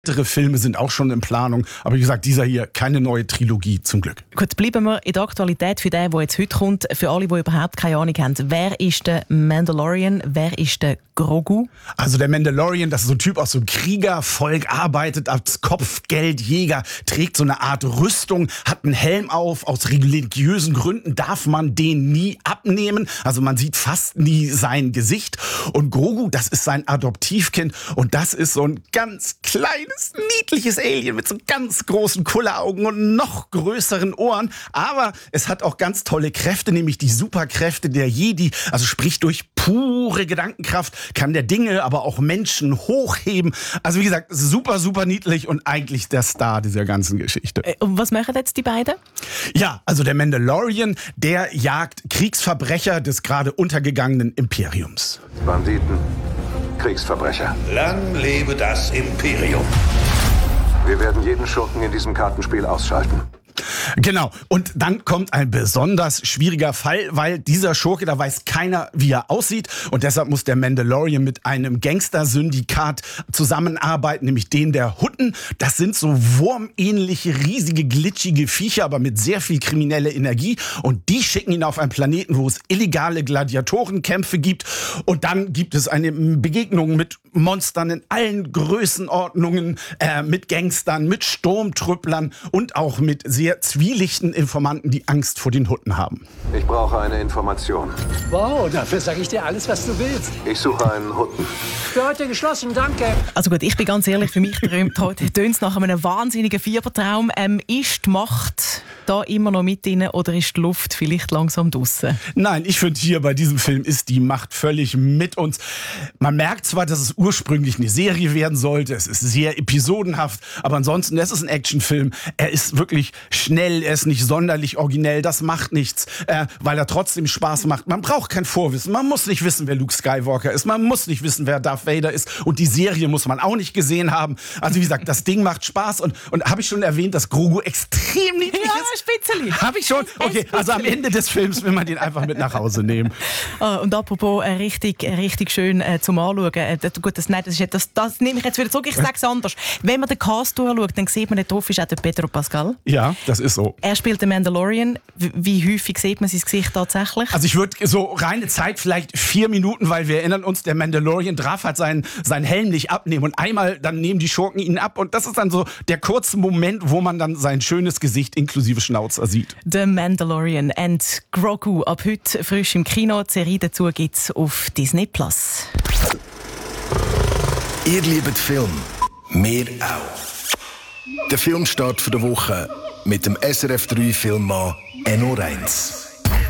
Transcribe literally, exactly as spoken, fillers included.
Weitere Filme sind auch schon in Planung, aber wie gesagt, dieser hier, keine neue Trilogie, zum Glück. Gut, bleiben wir in der Aktualität für den, der jetzt heute kommt. Für alle, die überhaupt keine Ahnung haben, wer ist der Mandalorian, wer ist der Grogu? Also der Mandalorian, das ist so ein Typ aus so einem Kriegervolk, arbeitet als Kopfgeldjäger, trägt so eine Art Rüstung, hat einen Helm auf. Aus religiösen Gründen darf man den nie abnehmen. Also man sieht fast nie sein Gesicht. Und Grogu, das ist sein Adoptivkind und das ist so ein ganz kleines, niedliches Alien mit so ganz großen Kulleraugen und noch größeren Ohren. Aber es hat auch ganz tolle Kräfte, nämlich die Superkräfte der Jedi. Also sprich, durch pure Gedankenkraft kann der Dinge, aber auch Menschen hochheben. Also wie gesagt, super, super niedlich und eigentlich der Star dieser ganzen Geschichte. Äh, und was machen jetzt die beiden? Ja, also der Mandalorian, der jagt Kriegsverbrecher des gerade untergegangenen Imperiums. Banditen, Kriegsverbrecher. Lang lebe das Imperium. Wir werden jeden Schurken in diesem Kartenspiel ausschalten. Genau. Und dann kommt ein besonders schwieriger Fall, weil dieser Schurke, da weiß keiner, wie er aussieht. Und deshalb muss der Mandalorian mit einem Gangster-Syndikat zusammenarbeiten, nämlich den der Hutten. Das sind so wurmähnliche, riesige, glitschige Viecher, aber mit sehr viel krimineller Energie. Und die schicken ihn auf einen Planeten, wo es illegale Gladiatorenkämpfe gibt. Und dann gibt es eine Begegnung mit Monstern in allen Größenordnungen, äh, mit Gangstern, mit Sturmtrüpplern und auch mit sehr zwielichten Informanten, die Angst vor den Hutten haben. Ich brauche eine Information. Wow, dafür sage ich dir alles, was du willst. Ich suche einen Hutten. Für heute geschlossen, danke. Also gut, ich bin ganz ehrlich, für mich tönt es nach einem wahnsinnigen Fiebertraum. Ähm, ist die Macht da immer noch mit drin oder ist die Luft vielleicht langsam draussen? Nein, ich finde, hier bei diesem Film ist die Macht völlig mit uns. Man merkt zwar, dass es ursprünglich eine Serie werden sollte, es ist sehr episodenhaft, aber ansonsten, es ist ein Actionfilm. Er ist wirklich schnell, er ist nicht sonderlich originell, das macht nichts, äh, weil er trotzdem Spaß macht. Man braucht kein Vorwissen, man muss nicht wissen, wer Luke Skywalker ist, man muss nicht wissen, wer Darth Vader ist und die Serie muss man auch nicht gesehen haben. Also wie gesagt, das Ding macht Spaß und, und habe ich schon erwähnt, dass Grogu extrem niedlich ja, ist? Spitzeli. Habe ich schon? Okay, also am Ende des Films will man den einfach mit nach Hause nehmen. Ah, und apropos äh, richtig, äh, richtig schön äh, zum Anschauen. Äh, gut, das, nein, das, ist, das, das nehme ich jetzt wieder zurück, ich sage es anders. Wenn man den Cast durchschaut, dann sieht man, da drauf ist auch der Pedro Pascal. Ja, das ist so. Er spielt den Mandalorian. Wie häufig sieht man sein Gesicht tatsächlich? Also ich würde so reine Zeit vielleicht vier Minuten, weil wir erinnern uns, der Mandalorian darf halt seinen, seinen Helm nicht abnehmen und einmal dann nehmen die Schurken ihn ab und das ist dann so der kurze Moment, wo man dann sein schönes Gesicht inklusive Schnauzer sieht. The Mandalorian and Grogu ab heute frisch im Kino. Die Serie dazu gibt's auf Disney Plus. Ihr liebt Film, wir auch. Der Filmstart der Woche mit dem S R F drei Filmmann Enno Reins.